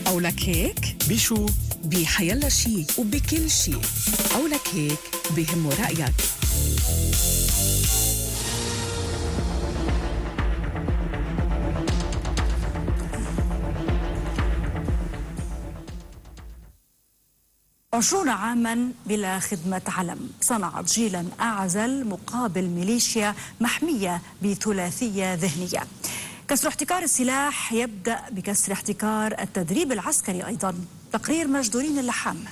أو لك هيك؟ بشو؟ بحيالله شي وبكل شي. أو لك هيك بهمه رأيك. عشرون عاما بلا خدمة علم صنعت جيلا أعزل مقابل ميليشيا محمية بثلاثية ذهنية. كسر احتكار السلاح يبدأ بكسر احتكار التدريب العسكري أيضا. تقرير مجدورين اللحام.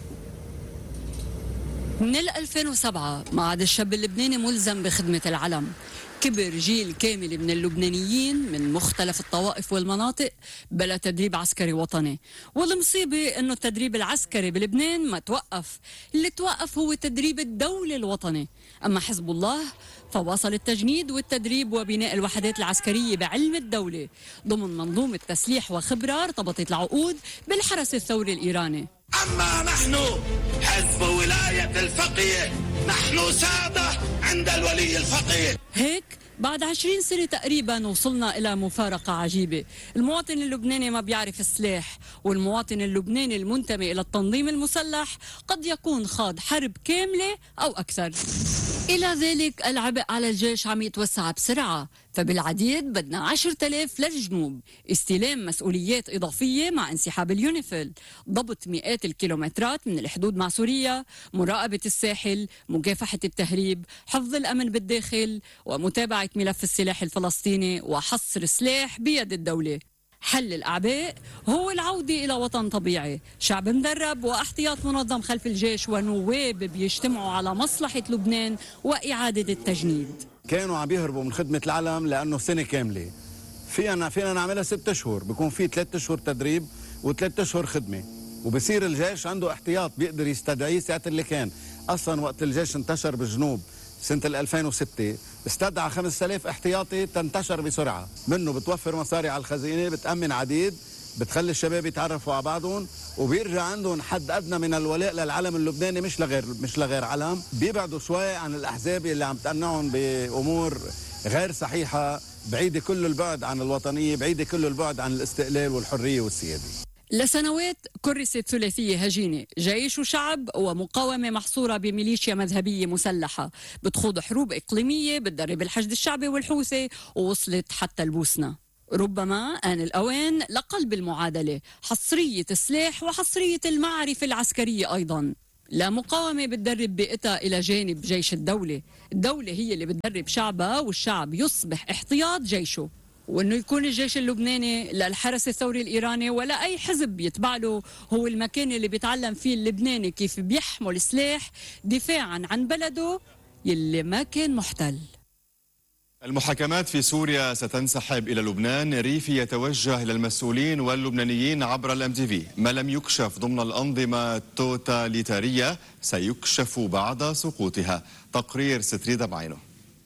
من 2007 ما عاد الشاب اللبناني ملزم بخدمة العلم. كبر جيل كامل من اللبنانيين من مختلف الطوائف والمناطق بلا تدريب عسكري وطني. والمصيبة انه التدريب العسكري بلبنان ما توقف، اللي توقف هو تدريب الدولة الوطني. اما حزب الله فواصل التجنيد والتدريب وبناء الوحدات العسكرية بعلم الدولة ضمن منظومة تسليح وخبرة ارتبطت العقود بالحرس الثوري الإيراني. أما نحن حزب ولاية الفقيه، نحن سادة عند الولي الفقيه. هيك بعد 20 سنة تقريبا وصلنا إلى مفارقة عجيبة. المواطن اللبناني ما بيعرف السلاح، والمواطن اللبناني المنتمي إلى التنظيم المسلح قد يكون خاض حرب كاملة أو أكثر. إلى ذلك العبء على الجيش عم يتوسع بسرعة، فبالعديد بدنا 10,000 للجنوب، استلام مسؤوليات إضافية مع انسحاب اليونيفيل، ضبط مئات الكيلومترات من الحدود مع سوريا، مراقبة الساحل، مكافحة التهريب، حفظ الأمن بالداخل، ومتابعة ملف السلاح الفلسطيني وحصر سلاح بيد الدولة. حل الأعباء هو العودة إلى وطن طبيعي، شعب مدرب واحتياط منظم خلف الجيش ونواب بيجتمعوا على مصلحة لبنان وإعادة التجنيد. كانوا عم يهربوا من خدمة العلم لأنه سنة كاملة فينا نعملها 6 أشهر، بيكون في 3 أشهر تدريب و3 أشهر خدمة، وبصير الجيش عنده احتياط بيقدر يستدعيه ساعة اللي كان. أصلا وقت الجيش انتشر بالجنوب سنة 2006 استدعى 5000 احتياطي تنتشر بسرعة، منه بتوفر مصاري على الخزينة، بتأمن عديد، بتخلي الشباب يتعرفوا على بعضهم، وبيرجع عندهم حد أدنى من الولاء للعلم اللبناني مش لغير علم. بيبعدوا شوي عن الأحزاب اللي عم تقنعهم بأمور غير صحيحة، بعيدة كل البعد عن الوطنية، بعيدة كل البعد عن الاستقلال والحرية والسيادة. لسنوات كرست ثلاثية هجينة، جيش وشعب ومقاومة محصورة بميليشيا مذهبية مسلحة بتخوض حروب إقليمية بتدرب الحشد الشعبي والحوثي، ووصلت حتى البوسنة. ربما آن الأوان لقلب المعادلة، حصرية السلاح وحصرية المعرفة العسكرية أيضا. لا مقاومة بتدرب بيئتها إلى جانب جيش الدولة، الدولة هي اللي بتدرب شعبها والشعب يصبح احتياط جيشه. وأنه يكون الجيش اللبناني للحرس الثوري الإيراني ولا أي حزب يتبع له هو المكان اللي بيتعلم فيه اللبناني كيف بيحمل سلاح دفاعا عن بلده يلي ما كان محتل. المحاكمات في سوريا ستنسحب إلى لبنان. ريفي يتوجه إلى المسؤولين واللبنانيين عبر الMTV. ما لم يكشف ضمن الأنظمة التوتاليتارية سيكشف بعد سقوطها. تقرير ستريدة بعينه.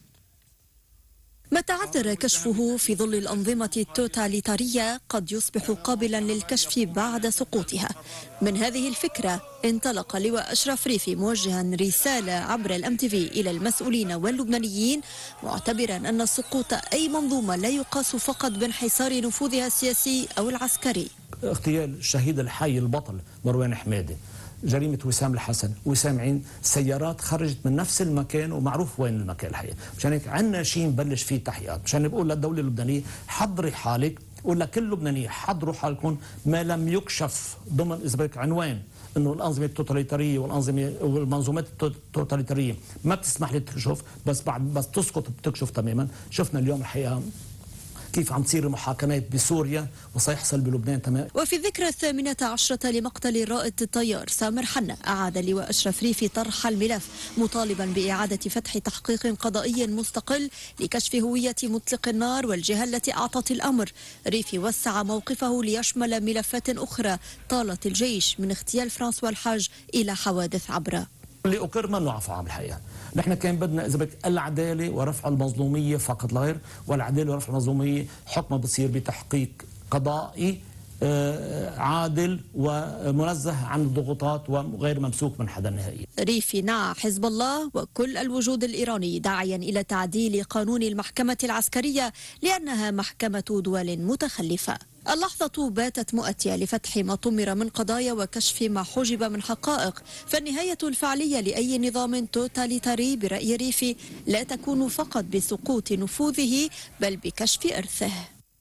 ما تعذر كشفه في ظل الأنظمة التوتاليتارية قد يصبح قابلا للكشف بعد سقوطها. من هذه الفكرة انطلق لواء أشرف ريفي موجها رسالة عبر الMTV إلى المسؤولين واللبنانيين، معتبرا أن سقوط أي منظومة لا يقاس فقط بانحصار نفوذها السياسي أو العسكري. اغتيال الشهيد الحي البطل مروان حمادي، جريمة وسام الحسن، وسام عين، سيارات خرجت من نفس المكان ومعروف وين المكان الحقيقي. مشان هيك عندنا شيء نبلش فيه تحقيقات، مشان بقول للدولة اللبنانية حضري حالك، قول لكل لبنانية حضروا حالكم. ما لم يكشف ضمن إذا بدك عنوان انه الانظمه التوتاليتاريه والمنظومات التوتاليتاريه ما بتسمح لي تكشف، بس تسقط بتكشف تماما. شفنا اليوم الحقيقه كيف عم تصير المحاكمات بسوريا وسيحصل بلبنان تمام. وفي الذكرى 18 لمقتل رائد الطيار سامر حنا، أعاد لواء أشرف ريفي طرح الملف مطالبا بإعادة فتح تحقيق قضائي مستقل لكشف هوية مطلق النار والجهة التي أعطت الأمر. ريفي وسع موقفه ليشمل ملفات أخرى طالت الجيش، من اغتيال فرانسوا الحاج إلى حوادث عبرة. اللي أقر منه عفو عام الحقيقة. نحن كان بدنا إذا بدك العدالة ورفع المظلومية فقط لا غير، والعدالة ورفع المظلومية حكمها بصير بتحقيق قضائي عادل ومنزه عن الضغوطات وغير ممسوك من حدا نهائيا. ريفي نعى حزب الله وكل الوجود الإيراني داعيا إلى تعديل قانون المحكمة العسكرية لأنها محكمة دول متخلفة. اللحظة باتت مؤتية لفتح ما طمر من قضايا وكشف ما حجب من حقائق، فالنهاية الفعلية لأي نظام توتاليتاري برأي ريفي لا تكون فقط بسقوط نفوذه بل بكشف إرثه.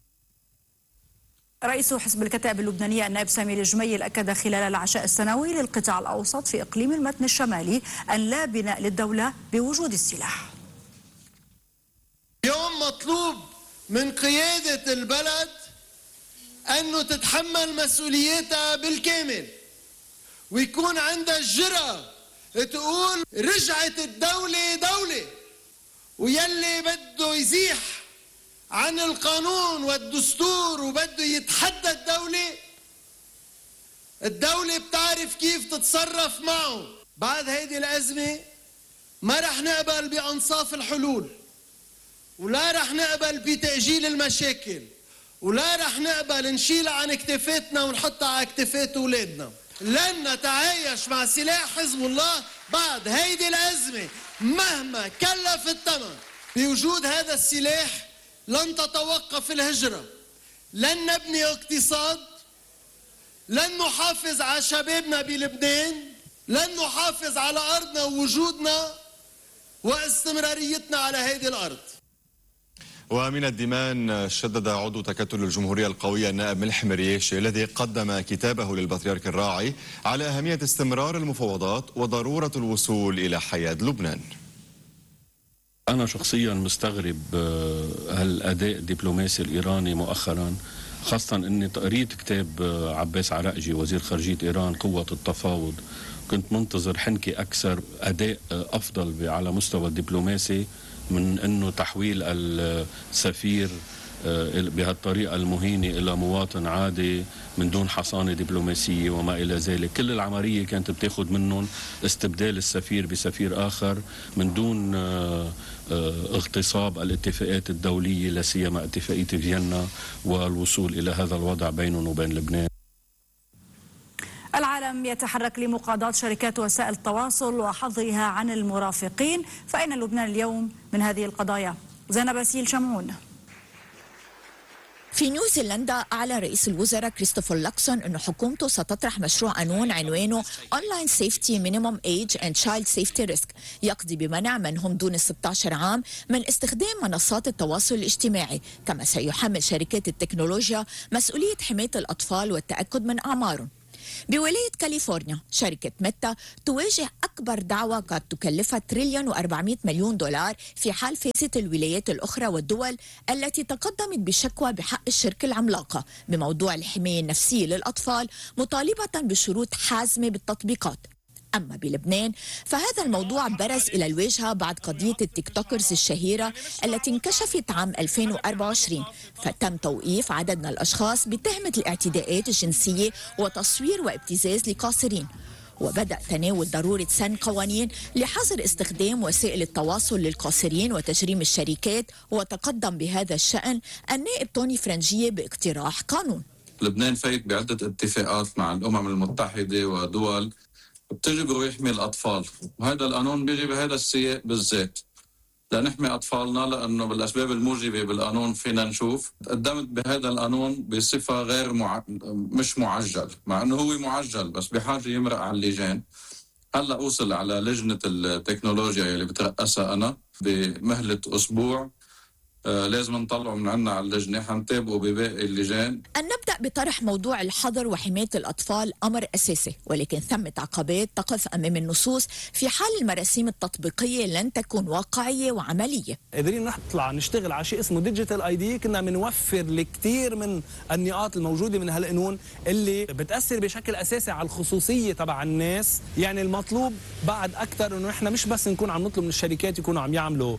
رئيس حزب الكتائب اللبنانية النائب سامي الجميل أكد خلال العشاء السنوي للقطاع الأوسط في إقليم المتن الشمالي أن لا بناء للدولة بوجود السلاح. اليوم مطلوب من قيادة البلد أنه تتحمل مسؤوليتها بالكامل ويكون عندها الجرأة تقول رجعت الدولة دولة، ويلي بده يزيح عن القانون والدستور وبده يتحدى الدولة بتعرف كيف تتصرف معه. بعد هيدي الأزمة ما رح نقبل بأنصاف الحلول، ولا رح نقبل بتأجيل المشاكل، ولا رح نقبل نشيلها عن اكتفاتنا ونحطها على اكتفات أولادنا. لن نتعايش مع سلاح حزب الله بعد هيدي الأزمة مهما كلف الثمن. بوجود هذا السلاح لن تتوقف الهجرة، لن نبني اقتصاد، لن نحافظ على شبابنا بلبنان، لن نحافظ على أرضنا ووجودنا واستمراريتنا على هذه الأرض. ومن الدمان شدد عضو تكتل الجمهورية القوية النائب ملح مرياشي الذي قدم كتابه للبطريرك الراعي على أهمية استمرار المفاوضات وضرورة الوصول إلى حياد لبنان. أنا شخصيا مستغرب هالأداء الدبلوماسي الإيراني مؤخرا، خاصة أني قريت كتاب عباس عراقجي وزير خارجية إيران قوة التفاوض. كنت منتظر حنكي أكثر، أداء أفضل على مستوى الدبلوماسي من أنه تحويل السفير بهالطريقة المهينة إلى مواطن عادي من دون حصانة دبلوماسية وما إلى ذلك. كل العملية كانت بتاخد منهم استبدال السفير بسفير آخر من دون اغتصاب الاتفاقات الدولية، لا سيما اتفاقية فيينا والوصول إلى هذا الوضع بينهم وبين لبنان. العالم يتحرك لمقاضاة شركات وسائل التواصل وحظرها عن المرافقين، فأين لبنان اليوم من هذه القضايا؟ زينب باسيل شمعون. في نيوزيلندا أعلن رئيس الوزراء كريستوفر لاكسون أن حكومته ستطرح مشروع قانون عنوانه Online Safety Minimum Age and Child Safety Risk يقضي بمنع من هم دون 16 عام من استخدام منصات التواصل الاجتماعي، كما سيحمل شركات التكنولوجيا مسؤولية حماية الأطفال والتأكد من أعمارهم. بولاية كاليفورنيا شركة ميتا تواجه أكبر دعوى قد تكلفها $1,400,000,000 في حال فازت الولايات الأخرى والدول التي تقدمت بشكوى بحق الشركة العملاقة بموضوع الحماية النفسية للأطفال، مطالبة بشروط حازمة بالتطبيقات. أما بلبنان فهذا الموضوع برز إلى الواجهة بعد قضية التيك توكرز الشهيرة التي انكشفت عام 2024، فتم توقيف عدد من الأشخاص بتهمة الاعتداءات الجنسية وتصوير وابتزاز لقاصرين. وبدأ تناول ضرورة سن قوانين لحظر استخدام وسائل التواصل للقاصرين وتجريم الشركات، وتقدم بهذا الشأن النائب توني فرنجية باقتراح قانون. لبنان فايت بعدة اتفاقات مع الأمم المتحدة ودول بتجبر يحمي الأطفال، وهذا القانون بيجي بهذا السياق بالذات لنحمي أطفالنا، لأنه بالأسباب الموجبة بالقانون فينا نشوف قدمت بهذا القانون بصفة غير مش معجل، مع أنه هو معجل بس بحاجة يمرق على اللجان. هلأ أوصل على لجنة التكنولوجيا اللي بترأسها أنا بمهلة أسبوع، لازم نطلعه من عنا على اللجنة، حنتابعه بباقي اللجان. أن نبدأ بطرح موضوع الحظر وحماية الأطفال أمر أساسي، ولكن ثمة عقبات تقف أمام النصوص في حال المراسيم التطبيقية لن تكون واقعية وعملية. قادرين نطلع نشتغل على شيء اسمه ديجيتال اي دي، كنا بنوفر لكثير من النقاط الموجودة من هالقانون اللي بتأثر بشكل أساسي على الخصوصية تبع الناس. يعني المطلوب بعد أكثر إنه إحنا مش بس نكون عم نطلب من الشركات يكونوا عم يعملوا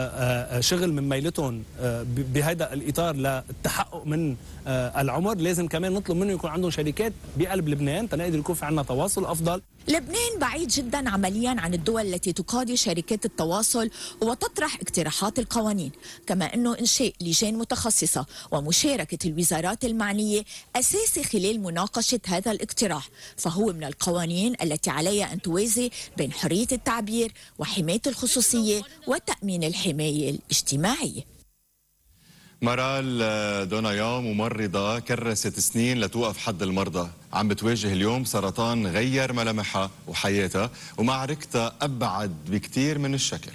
شغل من ميلتهم بهذا الإطار للتحقق من العمر، لازم كمان نطلب منه يكون عندهم شركات بقلب لبنان تنقدر يكون في عنا تواصل أفضل. لبنان بعيد جدا عمليا عن الدول التي تقاضي شركات التواصل وتطرح اقتراحات القوانين، كما أنه إنشاء لجان متخصصة ومشاركة الوزارات المعنية أساسي خلال مناقشة هذا الاقتراح، فهو من القوانين التي عليها أن توازي بين حرية التعبير وحماية الخصوصية وتأمين الحماية الاجتماعية. مارال دونايا ممرضة كرست سنين لتوقف حد المرضى، عم بتواجه اليوم سرطان غير ملامحها وحياتها، ومعركتها أبعد بكتير من الشكل.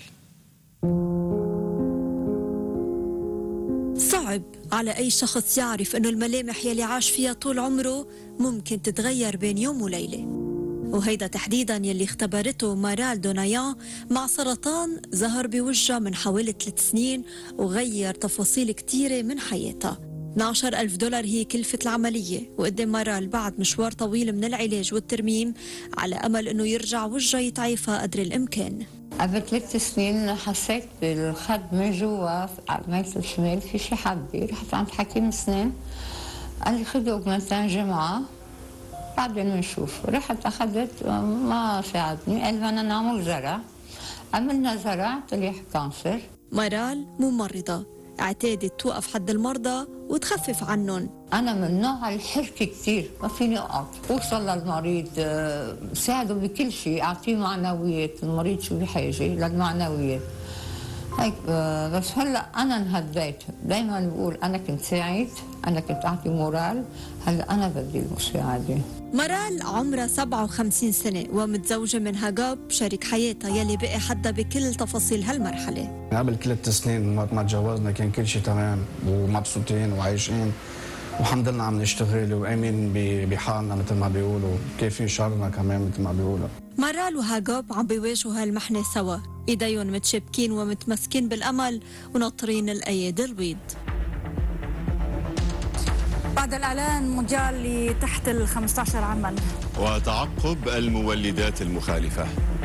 صعب على أي شخص يعرف أنه الملامح يلي عاش فيها طول عمره ممكن تتغير بين يوم وليلة، وهيدا تحديدا يلي اختبرته مارال دونايا مع سرطان ظهر بوجهها من حوالي 3 سنين وغير تفاصيل كتيرة من حياتها. 12,000 دولار هي كلفة العملية، وقدام مارال بعد مشوار طويل من العلاج والترميم على أمل أنه يرجع وجهها يتعافى قدر الإمكان. قبل 3 سنين حسيت بالخد من جوا على ميل الشمال في شي حبة، رحت عند حكيم اسنان قال لي خذي اوجمنتين جمعة بعدين بنشوف. رحت اخذت ما ساعدني، قال بدنا نعمل زرع. عملنا زرع طلع كانسر. مارال ممرضة اعتادت توقف حد المرضى وتخفف عنهم. أنا من نوع الحركة كتير، ما فيني أقف، أوصل للمريض ساعده بكل شيء، أعطيه معنويات، المريض شو بحاجة للمعنويات هيك. بس هلا أنا انهديت، دايما بقول أنا كنت ساعد، أنا كنت أعطي مورال، هلا أنا بدي المساعدة. مارال عمرها 57 سنة ومتزوجة من هاجاب شريك حياتها يلي بقي حدا بكل تفاصيل هالمرحلة. قبل 3 سنين ما تجوزنا كان كل شيء تمام ومبسوطين وعايشين والحمد لله عم نشتغل وآمين بحالنا مثل ما بيقولوا، كيفين شرنا كمان مثل ما بيقولوا. مارال وهاجاب عم بيواجهوا هالمحنة سوا، ايديهم متشابكين ومتمسكين بالأمل وناطرين الأيادي البيض. بعد الإعلان مونديال لتحت ال 15 عاما وتعقب المولدات المخالفة.